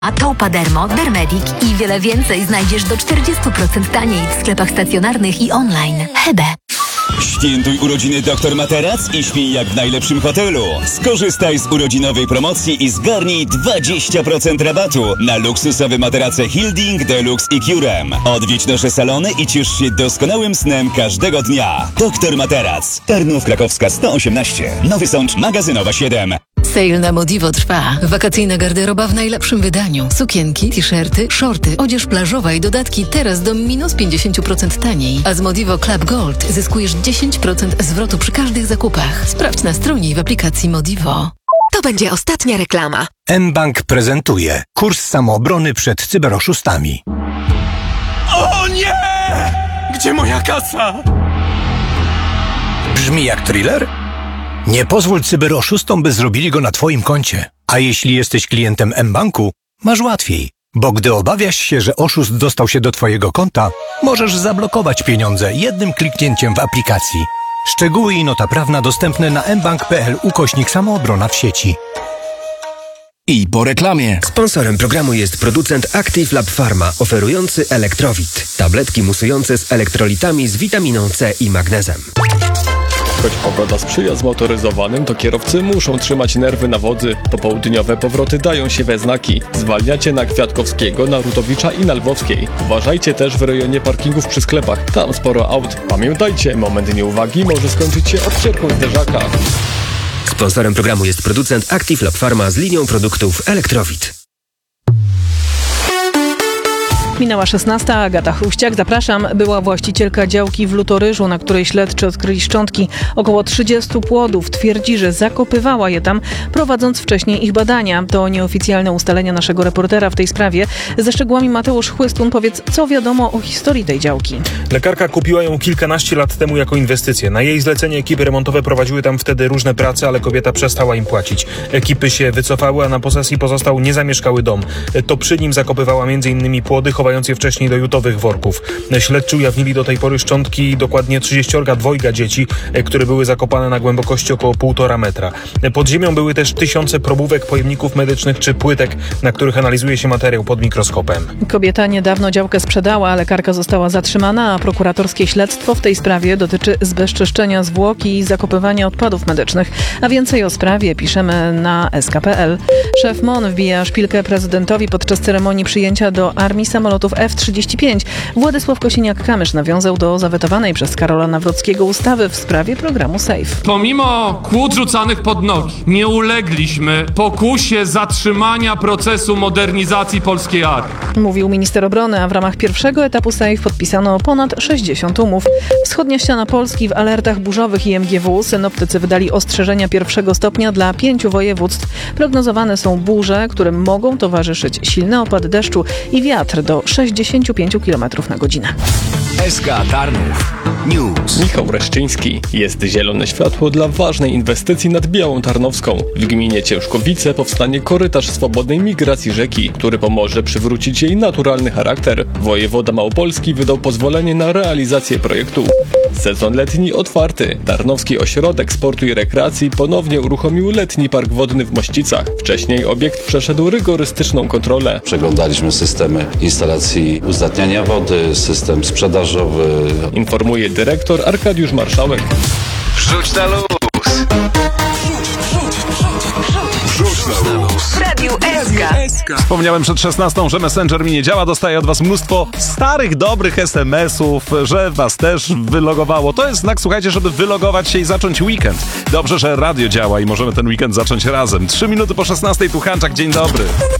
A Taupadermo, Dermedic i wiele więcej znajdziesz do 40% taniej w sklepach stacjonarnych i online. Hebe. Świętuj urodziny Dr Materac i śpij jak w najlepszym hotelu. Skorzystaj z urodzinowej promocji i zgarnij 20% rabatu na luksusowe materace Hilding, Deluxe i Curem. Odwiedź nasze salony i ciesz się doskonałym snem każdego dnia. Dr Materac. Tarnów Krakowska 118. Nowy Sącz, Magazynowa 7. Sale na Modivo trwa. Wakacyjna garderoba w najlepszym wydaniu. Sukienki, t-shirty, shorty, odzież plażowa i dodatki teraz do minus 50% taniej. A z Modivo Club Gold zyskujesz 10% zwrotu przy każdych zakupach. Sprawdź na stronie i w aplikacji Modivo. To będzie ostatnia reklama. mBank prezentuje kurs samoobrony przed cyberoszustami. O nie! Gdzie moja kasa? Brzmi jak thriller? Nie pozwól cyberoszustom, by zrobili go na twoim koncie. A jeśli jesteś klientem mBanku, masz łatwiej. Bo gdy obawiasz się, że oszust dostał się do twojego konta, możesz zablokować pieniądze jednym kliknięciem w aplikacji. Szczegóły i nota prawna dostępne na mbank.pl/samoobrona w sieci. I po reklamie. Sponsorem programu jest producent Active Lab Pharma, oferujący Elektrowit. Tabletki musujące z elektrolitami z witaminą C i magnezem. Choć pogoda sprzyja zmotoryzowanym, to kierowcy muszą trzymać nerwy na wodzy. Popołudniowe powroty dają się we znaki. Zwalniacie na Kwiatkowskiego, na Rutowicza i na Lwowskiej. Uważajcie też w rejonie parkingów przy sklepach. Tam sporo aut. Pamiętajcie, moment nieuwagi może skończyć się obcierką zderzaka. Sponsorem programu jest producent Active Lab Pharma z linią produktów Elektrowit. Minęła 16. Agata Chruściak. Zapraszam. Była właścicielka działki w Lutoryżu, na której śledczy odkryli szczątki około 30 płodów. Twierdzi, że zakopywała je tam, prowadząc wcześniej ich badania. To nieoficjalne ustalenia naszego reportera w tej sprawie. Ze szczegółami Mateusz Chłystun. Powiedz, co wiadomo o historii tej działki? Lekarka kupiła ją kilkanaście lat temu jako inwestycję. Na jej zlecenie ekipy remontowe prowadziły tam wtedy różne prace, ale kobieta przestała im płacić. Ekipy się wycofały, a na posesji pozostał niezamieszkały dom. To przy nim zakopywała m.in. płody, chowając je wcześniej do jutowych worków. Śledczy ujawnili do tej pory szczątki dokładnie 32 dzieci, które były zakopane na głębokości około 1,5 metra. Pod ziemią były też tysiące probówek, pojemników medycznych czy płytek, na których analizuje się materiał pod mikroskopem. Kobieta niedawno działkę sprzedała, lekarka została zatrzymana, a prokuratorskie śledztwo w tej sprawie dotyczy zbezczeszczenia zwłok i zakopywania odpadów medycznych. A więcej o sprawie piszemy na sk.pl. Szef MON wbija szpilkę prezydentowi podczas ceremonii przyjęcia do armii samolotów F-35. Władysław Kosiniak-Kamysz nawiązał do zawetowanej przez Karola Nawrockiego ustawy w sprawie programu SAFE. Pomimo kłód rzucanych pod nogi, nie ulegliśmy pokusie zatrzymania procesu modernizacji polskiej armii. Mówił minister obrony, a w ramach pierwszego etapu SAFE podpisano ponad 60 umów. Wschodnia ściana Polski w alertach burzowych IMGW. Synoptycy wydali ostrzeżenia pierwszego stopnia dla 5 województw. Prognozowane są burze, którym mogą towarzyszyć silny opad deszczu i wiatr do 65 km na godzinę. SK Tarnów News. Michał Reszczyński. Jest zielone światło dla ważnej inwestycji nad Białą Tarnowską. W gminie Ciężkowice powstanie korytarz swobodnej migracji rzeki, który pomoże przywrócić jej naturalny charakter. Wojewoda Małopolski wydał pozwolenie na realizację projektu. Sezon letni otwarty. Tarnowski Ośrodek Sportu i Rekreacji ponownie uruchomił letni park wodny w Mościcach. Wcześniej obiekt przeszedł rygorystyczną kontrolę. Przeglądaliśmy systemy instalacji uzdatniania wody, system sprzedażowy. Informuje dyrektor Arkadiusz Marszałek. Wrzuć na luz. Wrzuć na luz. W Radiu SK. Wspomniałem przed 16, że Messenger mi nie działa. Dostaję od was mnóstwo starych, dobrych SMS-ów, że was też wylogowało. To jest znak, słuchajcie, żeby wylogować się i zacząć weekend. Dobrze, że radio działa i możemy ten weekend zacząć razem. 3 minuty po 16, tu Hanczak, dzień dobry.